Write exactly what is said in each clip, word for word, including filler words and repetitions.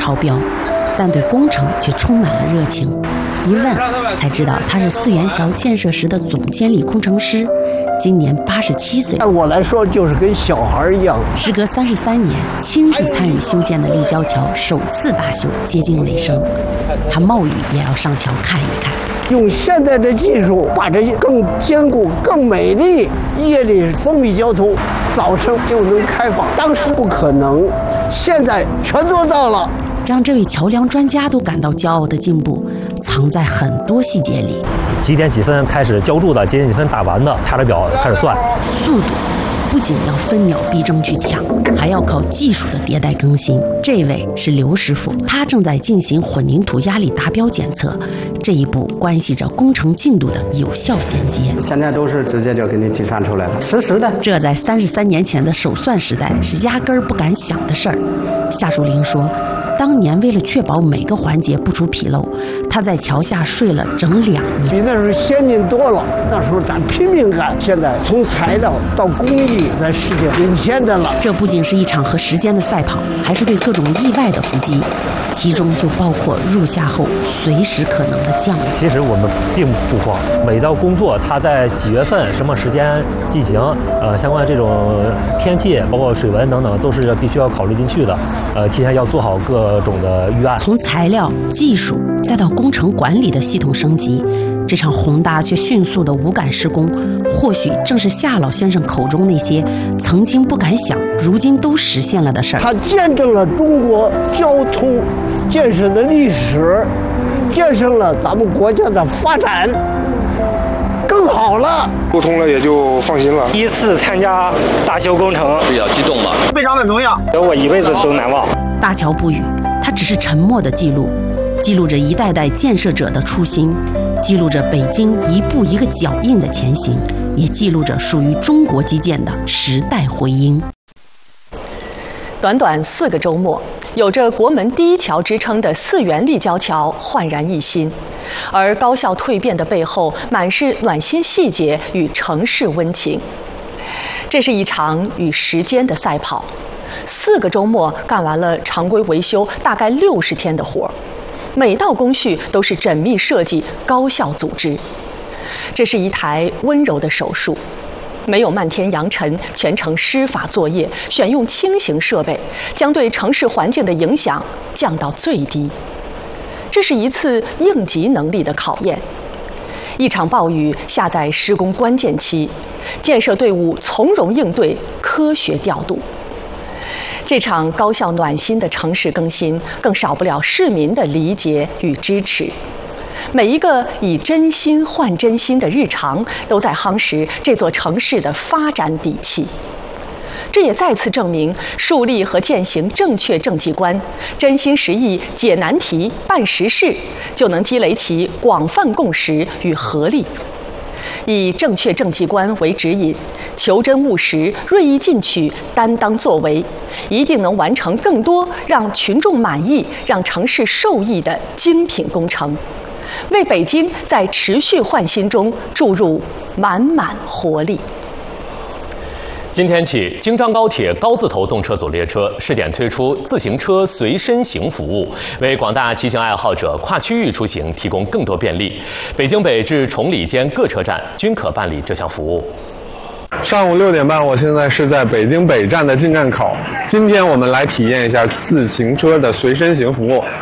超标，但对工程却充满了热情。一问才知道他是四元桥建设时的总监理工程师，今年八十七岁。 按我来说就是跟小孩一样。 时隔三十三年，亲自参与修建的立交桥首次大修接近尾声，他冒雨也要上桥看一看。 用现在的技术把这更坚固、更美丽，夜里封闭交通，早晨就能开放。当时不可能，现在全做到了。 让这位桥梁专家都感到骄傲的进步，藏在很多细节里。 几点几分开始浇筑的，几点几分打完的，踏着表开始算。 速度不仅要分秒必争去抢，还要靠技术的迭代更新。这位是刘师傅，他正在进行混凝土压力达标检测，这一步关系着工程进度的有效衔接。 现在都是直接就给你计算出来了，实时的。 这在三十三年前的手算时代是压根儿不敢想的事儿。夏树林说，当年为了确保每个环节不出纰漏，他在桥下睡了整两年， 比那时候先进多了。那时候咱拼命干，现在从材料到工艺，在世界领先的了。 这不仅是一场和时间的赛跑，还是对各种意外的伏击，其中就包括入夏后随时可能的降雨。 其实我们并不慌，每道工作它在几月份、什么时间进行，呃，相关的这种天气，包括水文等等，都是必须要考虑进去的。呃，提前要做好各种的预案。 从材料、技术再到工程管理的系统升级，这场宏大却迅速的无感施工，或许正是夏老先生口中那些曾经不敢想，如今都实现了的事儿。 它见证了中国交通建设的历史，见证了咱们国家的发展更好了。 沟通了也就放心了。 第一次参加大修工程， 比较激动吧， 非常的荣耀，我一辈子都难忘。 大桥不语，它只是沉默的记录，记录着一代代建设者的初心，记录着北京一步一个脚印的前行，也记录着属于中国基建的时代回音。 短短四个周末，有着国门第一桥之称的四元立交桥焕然一新，而高效蜕变的背后，满是暖心细节与城市温情。这是一场与时间的赛跑，四个周末干完了常规维修大概六十天的活儿，每道工序都是缜密设计、高效组织。这是一台温柔的手术。没有漫天扬尘，全程施法作业，选用轻型设备，将对城市环境的影响降到最低。这是一次应急能力的考验。一场暴雨下在施工关键期，建设队伍从容应对，科学调度。这场高效暖心的城市更新，更少不了市民的理解与支持。每一个以真心换真心的日常，都在夯实这座城市的发展底气。这也再次证明，树立和践行正确政绩观，真心实意解难题、办实事，就能积累起广泛共识与合力。以正确政绩观为指引，求真务实、锐意进取、担当作为，一定能完成更多让群众满意、让城市受益的精品工程。为北京在持续焕新中注入满满活力。 今天起，京张高铁高字头动车组列车试点推出自行车随身行服务，为广大骑行爱好者跨区域出行提供更多便利。北京北至崇礼间各车站均可办理这项服务。 上午六点半，我现在是在北京北站的进站口。今天我们来体验一下自行车的随身行服务。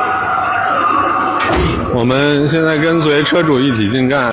我们现在跟随车主一起进站。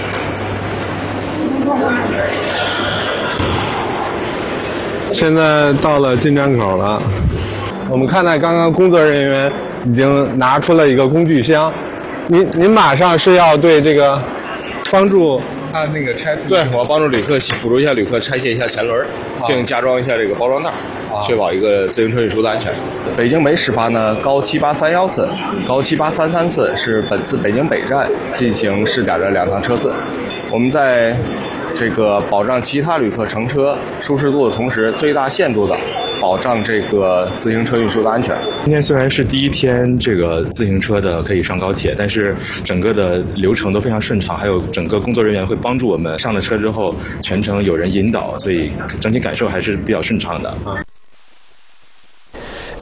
现在到了进站口了，我们看到刚刚工作人员已经拿出了一个工具箱，您您马上是要对这个帮助他那个拆， 对，我要帮助旅客辅助一下旅客拆卸一下前轮，并加装一下这个包装袋，确保一个自行车运输的安全。 北京北始发呢高七八三幺次，高七八三三次是本次北京北站进行试点的两趟车次，我们在这个保障其他旅客乘车舒适度的同时，最大限度的保障这个自行车运输的安全。 今天虽然是第一天这个自行车的可以上高铁，但是整个的流程都非常顺畅，还有整个工作人员会帮助我们上了车之后全程有人引导，所以整体感受还是比较顺畅的。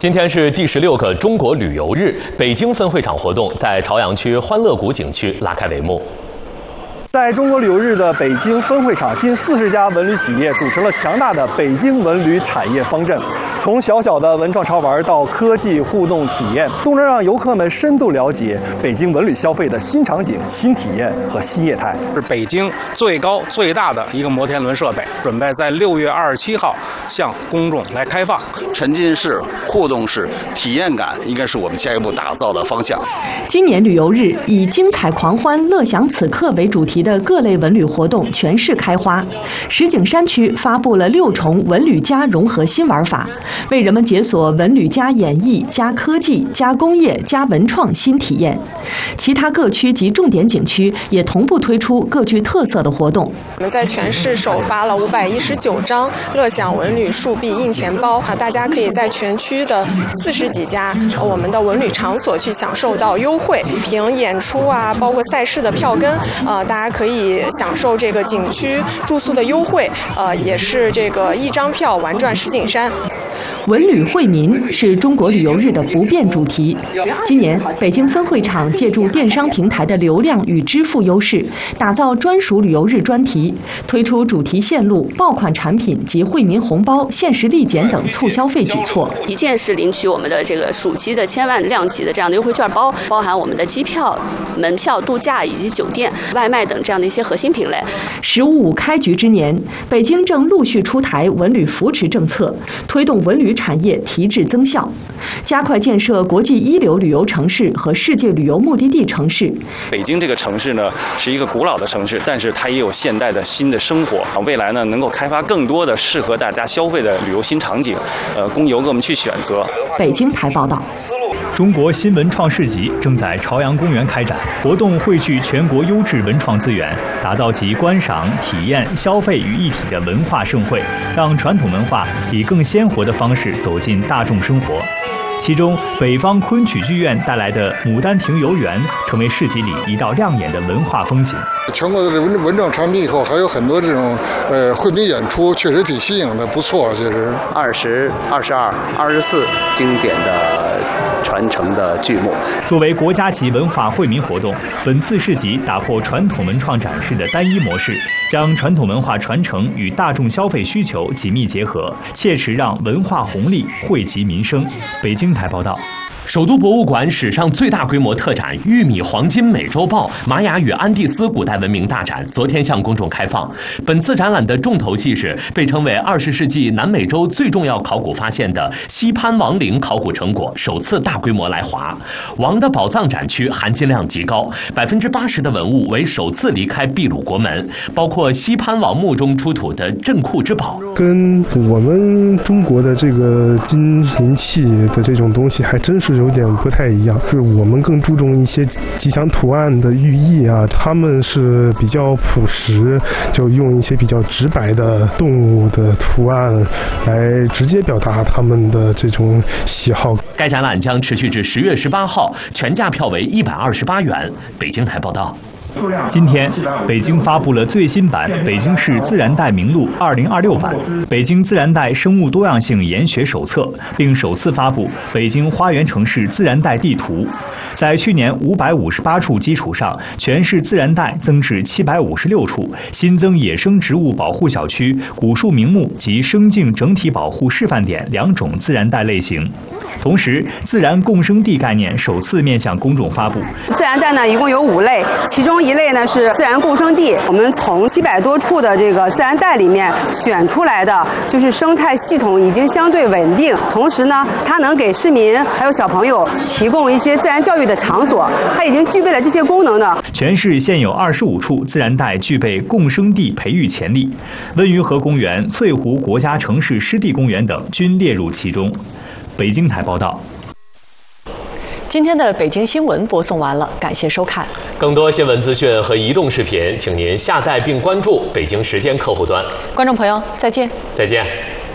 今天是第十六个中国旅游日，北京分会场活动在朝阳区欢乐谷景区拉开帷幕。 在中国旅游日的北京分会场，近四十家文旅企业组成了强大的北京文旅产业方阵。从小小的文创潮玩到科技互动体验，都能让游客们深度了解北京文旅消费的新场景、新体验和新业态。 是北京最高最大的一个摩天轮设备，准备在六月二十七号向公众来开放。 沉浸式、互动式、体验感应该是我们下一步打造的方向。 今年旅游日以精彩狂欢、乐享此刻为主题的各类文旅活动全市开花。石景山区发布了六重文旅加融合新玩法，为人们解锁文旅加演艺、加科技、加工业、加文创新体验。其他各区及重点景区也同步推出各具特色的活动。 我们在全市首发了五百一十九张乐享文旅数币硬钱包啊，大家可以在全区的四十几家我们的文旅场所去享受到优惠，凭演出啊，包括赛事的票根，呃，大家可以享受这个景区住宿的优惠，呃，也是这个一张票玩转石景山。 文旅惠民是中国旅游日的不变主题。今年，北京分会场借助电商平台的流量与支付优势，打造专属旅游日专题，推出主题线路、爆款产品及惠民红包、限时立减等促消费举措。 一键式领取我们的这个暑期的千万量级的这样的优惠券包，包含我们的机票、门票、度假以及酒店、外卖等这样的一些核心品类。 十五五开局之年，北京正陆续出台文旅扶持政策，推动文旅产业提质增效，加快建设国际一流旅游城市和世界旅游目的地城市。 北京这个城市呢，是一个古老的城市，但是它也有现代的新的生活。未来呢，能够开发更多的适合大家消费的旅游新场景，呃，供游客们去选择。 北京台报道。 中国新文创市集正在朝阳公园开展，活动汇聚全国优质文创资源，打造集观赏、体验、消费于一体的文化盛会，让传统文化以更鲜活的方式走进大众生活。其中，北方昆曲剧院带来的《牡丹亭游园》成为市集里一道亮眼的文化风景。 全国的文文创产品以后，还有很多这种呃惠民演出，确实挺新颖的，不错。确实， 二十二、十二、二十四经典的传承的剧目。 作为国家级文化惠民活动，本次市集打破传统文创展示的单一模式，将传统文化传承与大众消费需求紧密结合，切实让文化红利惠及民生。北京台报道。 首都博物馆史上最大规模特展“玉米黄金美洲豹：玛雅与安第斯古代文明大展”昨天向公众开放。本次展览的重头戏是被称为二十世纪南美洲最重要考古发现的西潘王陵考古成果首次大规模来华。王的宝藏展区含金量极高，百分之八十的文物为首次离开秘鲁国门，包括西潘王墓中出土的镇库之宝。 跟我们中国的这个金银器的这种东西还真是有点不太一样，是我们更注重一些吉祥图案的寓意啊，他们是比较朴实，就用一些比较直白的动物的图案来直接表达他们的这种喜好。 该展览将持续至十月十八号，全价票为一百二十八元。北京台报道。 今天，北京发布了最新版《北京市自然带名录二零二六版》《北京自然带生物多样性研学手册》，并首次发布《北京花园城市自然带地图》。在去年五百五十八处基础上，全市自然带增至七百五十六处，新增野生植物保护小区、古树名木及生境整体保护示范点两种自然带类型。同时，自然共生地概念首次面向公众发布。 自然带呢，一共有五类，其中一类呢是自然共生地。我们从七百多处的这个自然带里面选出来的，就是生态系统已经相对稳定，同时呢，它能给市民还有小朋友提供一些自然教育的场所，它已经具备了这些功能的。 全市现有二十五处自然带具备共生地培育潜力，温榆河公园、翠湖国家城市湿地公园等均列入其中。北京台报道。 今天的北京新闻播送完了，感谢收看。 更多新闻资讯和移动视频，请您下载并关注北京时间客户端。 观众朋友，再见。 再见。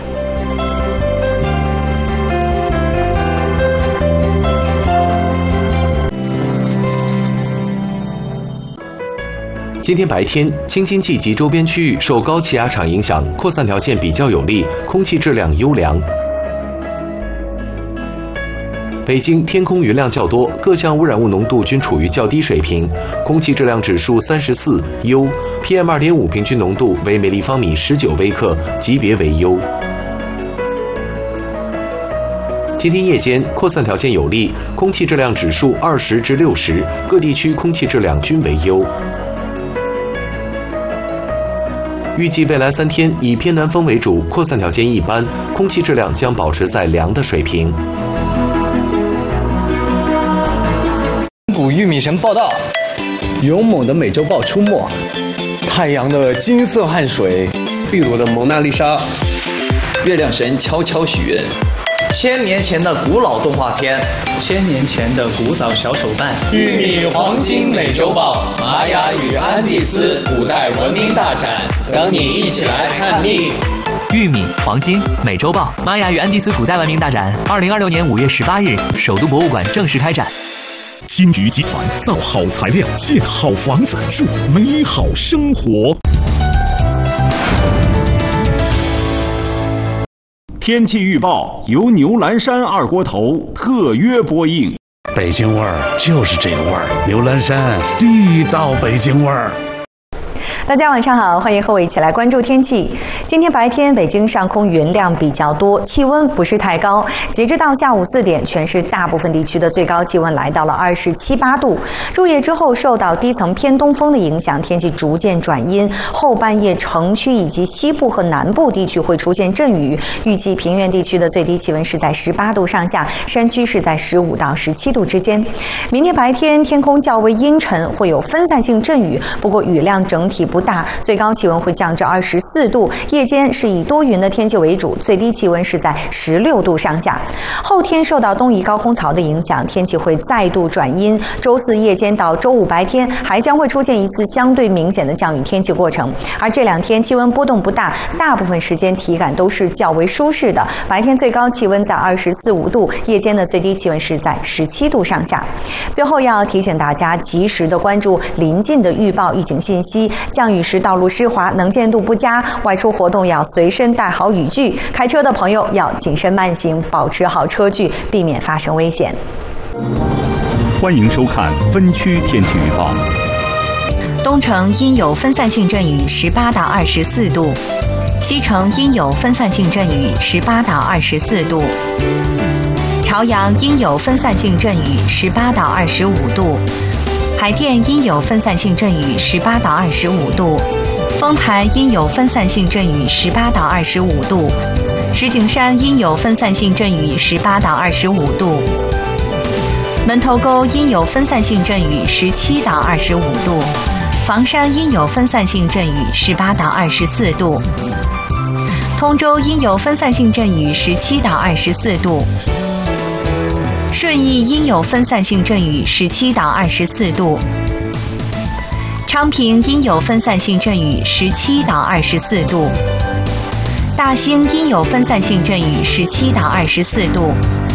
今天白天，京津冀及周边区域受高气压场影响，扩散条件比较有利，空气质量优良。 北京天空云量较多，各项污染物浓度均处于较低水平，空气质量指数三十四优 ，P M 二点五 平均浓度为每立方米十九微克，级别为优。今天夜间扩散条件有利，空气质量指数二十至六十，各地区空气质量均为优。预计未来三天以偏南风为主，扩散条件一般，空气质量将保持在良的水平。 古玉米神报道，勇猛的美洲豹出没，太阳的金色汗水， 秘鲁的蒙娜丽莎， 月亮神悄悄许愿， 千年前的古老动画片， 千年前的古早小手办， 玉米黄金美洲豹，玛雅与安第斯古代文明大展，等你一起来看历。 玉米、黄金、美洲豹、玛雅与安第斯古代文明大展，二零二六年五月十八日，首都博物馆正式开展。 金桔集团造好材料，建好房子，住美好生活。天气预报由牛栏山二锅头特约播映。 北京味儿就是这个味儿，牛栏山地道北京味儿。 大家晚上好，欢迎和我一起来关注天气。今天白天北京上空云量比较多，气温不是太高。截至到下午四点，全市大部分地区的最高气温来到了二十七八度。入夜之后，受到低层偏东风的影响，天气逐渐转阴。后半夜城区以及西部和南部地区会出现阵雨。预计平原地区的最低气温是在十八度上下，山区是在十五到十七度之间。明天白天天空较为阴沉，会有分散性阵雨，不过雨量整体不大，最高气温会降至二十四度，夜间是以多云的天气为主，最低气温是在十六度上下。后天受到东移高空槽的影响，天气会再度转阴，周四夜间到周五白天还将会出现一次相对明显的降雨天气过程，而这两天气温波动不大，大部分时间体感都是较为舒适的，白天最高气温在二十四五度，夜间的最低气温是在十七度上下。最后要提醒大家及时的关注临近的预报预警信息，降雨时道路湿滑，能见度不佳，外出活动要随身带好雨具，开车的朋友要谨慎慢行，保持好车距，避免发生危险。 欢迎收看分区天气预报。 东城阴有分散性阵雨，十八到二十四度；西城阴有分散性阵雨，十八到二十四度；朝阳阴有分散性阵雨，十八到二十五度；海淀阴有分散性阵雨，十八到二十五度；丰台阴有分散性阵雨，十八到二十五度；石景山阴有分散性阵雨，十八到二十五度；门头沟阴有分散性阵雨，十七到二十五度；房山阴有分散性阵雨，十八到二十四度；通州阴有分散性阵雨，十七到二十四度；顺义阴有分散性阵雨，十七到二十四度；昌平阴有分散性阵雨，十七到二十四度；大兴阴有分散性阵雨，十七到二十四度；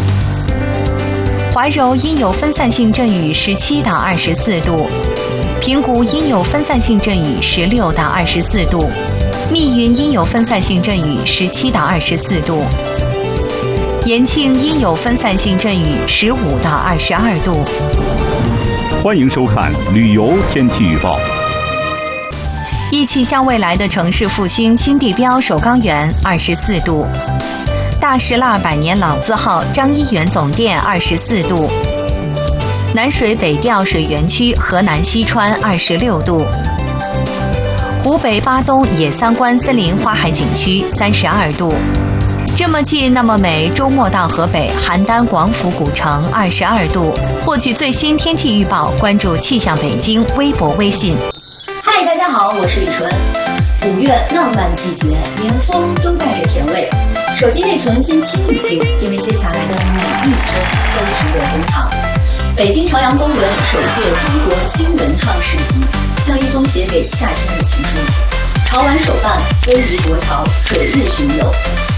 怀柔阴有分散性阵雨，十七到二十四度；平谷阴有分散性阵雨，十六到二十四度；密云阴有分散性阵雨，十七到二十四度；延庆阴有分散性阵雨，十五到二十二度。 欢迎收看旅游天气预报。 意气向未来的城市复兴新地标首钢园二十四度，大石蜡百年老字号张一元总店二十四度，南水北调水园区河南西川二十六度，湖北巴东野三关森林花海景区三十二度。这么近那么美，周末到河北邯郸广府古城二十二度。获取最新天气预报，关注气象北京微博微信。 嗨，大家好，我是李纯。五月浪漫季节，连风都带着甜味。手机内存先清一清，因为接下来的每一帧都值得珍藏。北京朝阳公文首届中国新文创市集，像一封写给夏天的情书。潮玩手办，非遗国潮，水日巡游。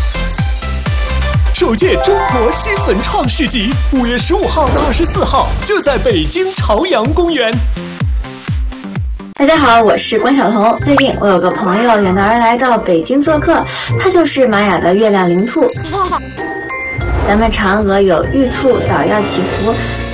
首届中国新文创市集，五月十五号到二十四号，就在北京朝阳公园。 大家好，我是关晓彤。最近我有个朋友远道而来到北京做客，他就是玛雅的月亮灵兔。 咱们嫦娥有玉兔捣药祈福，